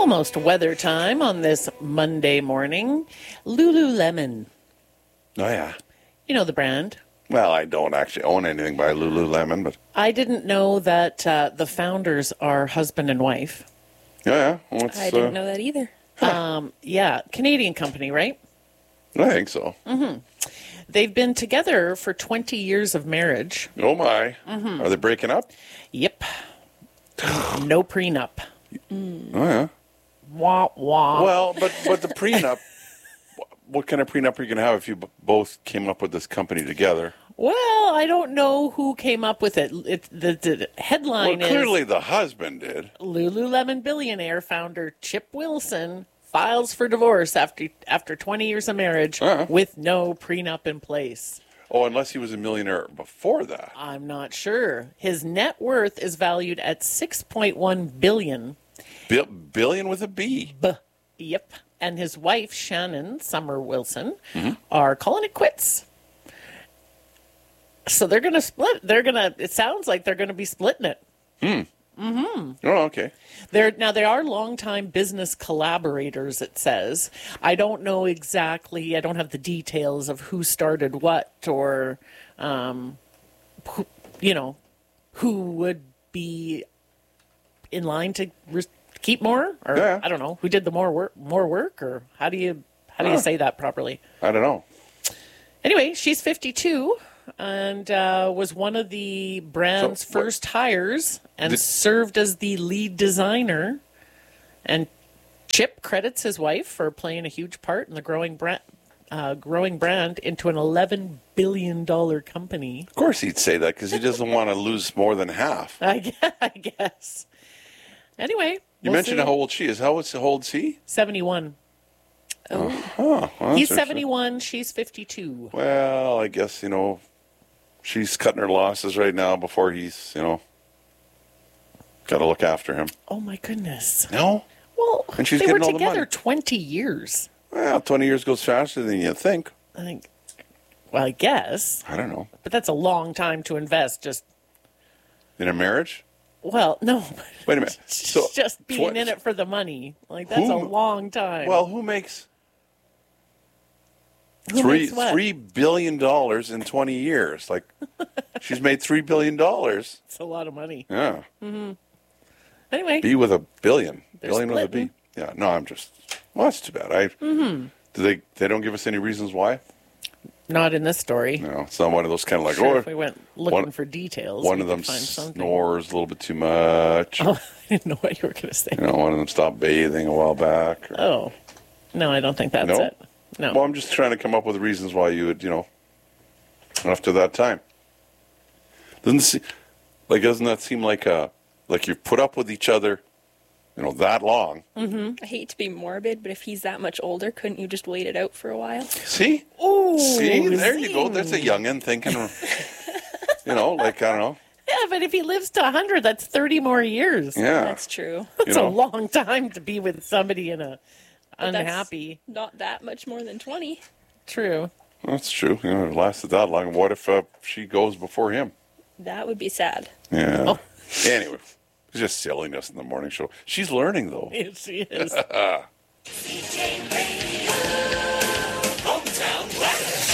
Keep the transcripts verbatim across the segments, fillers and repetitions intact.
almost weather time on this Monday morning. Lululemon. Oh, yeah. You know the brand. Well, I don't actually own anything by Lululemon, but... I didn't know that uh, the founders are husband and wife. Yeah, yeah. Well, it's, I didn't uh, know that either. Um, yeah, Canadian company, right? I think so. Mm-hmm. They've been together for twenty years of marriage. Oh, my. Mm-hmm. Are they breaking up? Yep. No prenup. Mm. Oh, yeah. Wah, wah. Well, but, but the prenup... What kind of prenup are you going to have if you b- both came up with this company together? Well, I don't know who came up with it. it the, the headline well, clearly is... the husband did. Lululemon billionaire founder Chip Wilson files for divorce after after twenty years of marriage uh-huh. with no prenup in place. Oh, unless he was a millionaire before that. I'm not sure. His net worth is valued at six point one billion dollars. Bi- billion with a B. B. Yep. And his wife, Shannon Summer Wilson, mm-hmm. are calling it quits. So they're going to split. They're going to, it sounds like they're going to be splitting it. Hmm. Mm-hmm. Oh, okay. They're, now, they are longtime business collaborators, it says. I don't know exactly, I don't have the details of who started what or, um, who, you know, who would be in line to re- keep more, or yeah. I don't know who did the more work, more work, or how do you how do huh. you say that properly? I don't know. Anyway, she's fifty-two and uh, was one of the brand's so, first hires, and did, served as the lead designer. And Chip credits his wife for playing a huge part in the growing brand, uh, growing brand into an eleven billion dollar company. Of course, he'd say that because he doesn't want to lose more than half. I guess. I guess. Anyway. You we'll mentioned see. how old she is. How old is he? seventy-one. Oh. Huh. Well, He's seventy-one. She's fifty-two. Well, I guess, you know, she's cutting her losses right now before he's, you know, got to look after him. Oh, my goodness. No? Well, and she's they getting were all the together money. twenty years. Well, twenty years goes faster than you think. I think, well, I guess. I don't know. But that's a long time to invest just... In a marriage? Well, no. Wait a minute. So just being tw- in it for the money. Like, that's who, a long time. Well, who makes... Who three makes what? three billion dollars in twenty years. Like, she's made three billion dollars. It's a lot of money. Yeah. Mm-hmm. Anyway. B with a billion. They're Billion splitting. with a B. Yeah. No, I'm just. Well, that's too bad. I. Mm-hmm. Do they? They don't give us any reasons why. Not in this story. No, it's not one of those kind of like. Sure, oh, if we went looking one, for details, one we of them could find something. snores a little bit too much. Oh, I didn't know what you were going to say. You know, one of them stopped bathing a while back. Or, Oh, no, I don't think that's no? it. No. Well, I'm just trying to come up with reasons why you would, you know, after that time. Doesn't see, like doesn't that seem like a like you've put up with each other, you know, that long? Mm-hmm. I hate to be morbid, but if he's that much older, couldn't you just wait it out for a while? See? Ooh, See? There zing. you go. There's a youngin' thinking, you know, like, I don't know. Yeah, but if he lives to one hundred, that's thirty more years. Yeah. That's true. That's You know. a long time to be with somebody in a But that's unhappy. not that much more than twenty. True. That's true. You know, it lasted that long. What if uh, she goes before him? That would be sad. Yeah. Oh. Anyway, it's just silliness in the morning show. She's learning, though. Yes, she is. C J Radio, Hometown West.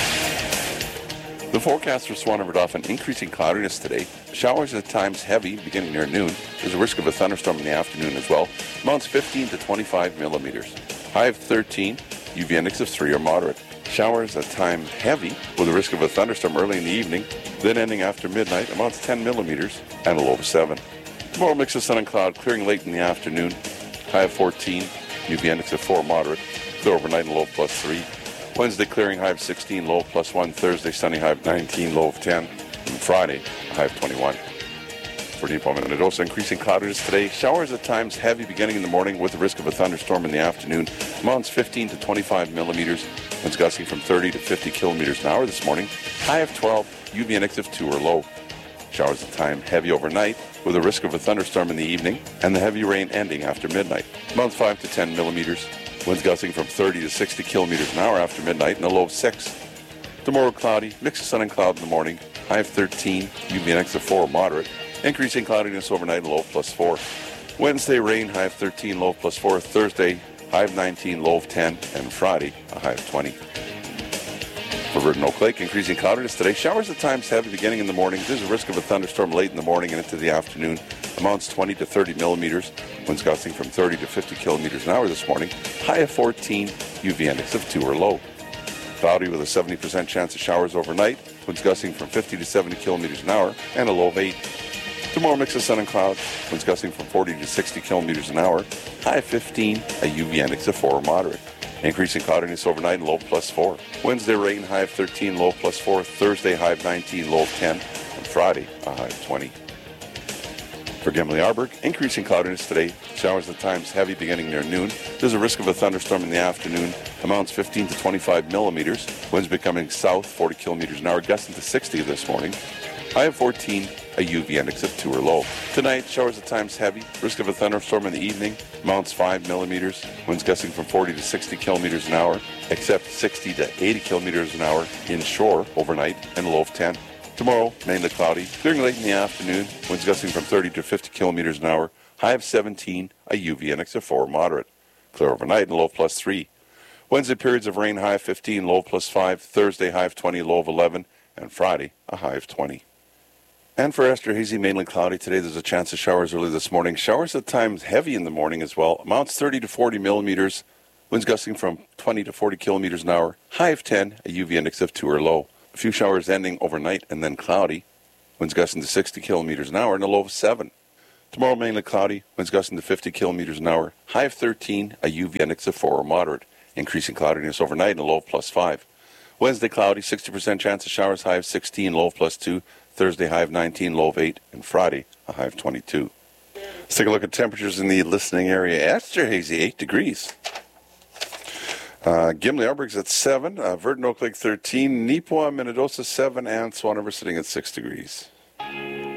The forecast for Swan River Dauphin, increasing cloudiness today. Showers at times heavy beginning near noon. There's a risk of a thunderstorm in the afternoon as well. Amounts fifteen to twenty-five millimeters. High of thirteen, U V index of three or moderate. Showers at times heavy with a risk of a thunderstorm early in the evening, then ending after midnight. Amounts ten millimeters and a low of seven. Tomorrow mix of sun and cloud, clearing late in the afternoon. High of fourteen, U V index of four moderate. Clear overnight and low of plus three. Wednesday clearing, high of sixteen, low of plus one. Thursday sunny, high of nineteen, low of ten. And Friday, high of twenty-one. For Deep Home Mendoza, increasing cloudiness today. Showers at times heavy beginning in the morning with the risk of a thunderstorm in the afternoon. Amounts fifteen to twenty-five millimeters. Winds gusting from thirty to fifty kilometers an hour this morning. High of twelve, U V index of two or low. Showers at time heavy overnight with a risk of a thunderstorm in the evening and the heavy rain ending after midnight. Amounts five to ten millimeters. Winds gusting from thirty to sixty kilometers an hour after midnight and a low of six. Tomorrow cloudy, mix of sun and cloud in the morning. High of thirteen, U V index of four, moderate. Increasing cloudiness overnight and low of plus four. Wednesday, rain, high of thirteen, low of plus four. Thursday, high of nineteen, low of ten. And Friday, a high of twenty. For Virgin Oak Lake, increasing cloudiness today. Showers at times heavy beginning in the morning. There's a risk of a thunderstorm late in the morning and into the afternoon. Amounts twenty to thirty millimeters. Winds gusting from thirty to fifty kilometers an hour this morning. High of fourteen, U V index of two or low. Cloudy with a seventy percent chance of showers overnight. Winds gusting from fifty to seventy kilometers an hour and a low of eight. Tomorrow, mix of sun and clouds. Winds gusting from forty to sixty kilometers an hour. High of fifteen, a U V index of four or moderate. Increasing cloudiness overnight and low plus four. Wednesday, rain, high of thirteen, low plus four. Thursday, high of nineteen, low of ten. And Friday, a high of twenty. For Gimli-Arberg, increasing cloudiness today. Showers at times heavy beginning near noon. There's a risk of a thunderstorm in the afternoon. Amounts fifteen to twenty-five millimeters. Winds becoming south, forty kilometers an hour, gusting to sixty this morning. High of fourteen, a U V index of two or low. Tonight, showers at times heavy. Risk of a thunderstorm in the evening. Amounts five millimeters. Winds gusting from forty to sixty kilometers an hour, except sixty to eighty kilometers an hour inshore overnight, and a low of ten. Tomorrow, mainly cloudy. Clearing late in the afternoon. Winds gusting from thirty to fifty kilometers an hour. High of seventeen, a U V index of four moderate. Clear overnight and low of plus three. Wednesday, periods of rain, high of fifteen, low of plus five. Thursday, high of twenty, low of eleven. And Friday, a high of twenty. And for Esterhazy, mainly cloudy today. There's a chance of showers early this morning. Showers at times heavy in the morning as well. Amounts thirty to forty millimeters. Winds gusting from twenty to forty kilometers an hour. High of ten, a U V index of two or low. A few showers ending overnight and then cloudy. Winds gusting to sixty kilometers an hour and a low of seven. Tomorrow, mainly cloudy. Winds gusting to fifty kilometers an hour. High of thirteen, a U V index of four or moderate. Increasing cloudiness overnight and a low of plus five. Wednesday, cloudy. sixty percent chance of showers. High of sixteen, low of plus two. Thursday, high of nineteen, low of eight, and Friday, a high of twenty-two. Let's take a look at temperatures in the listening area. Esterhazy, eight degrees. Uh, Gimli-Arberg's at seven. Uh, Virgin Oak Lake, thirteen. Neepawa, Minnedosa, seven. And Swan River sitting at six degrees.